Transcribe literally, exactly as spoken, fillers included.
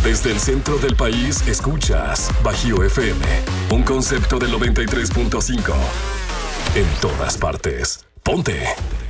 Desde el centro del país escuchas Bajío F M, un concepto del noventa y tres punto cinco. En todas partes. Ponte.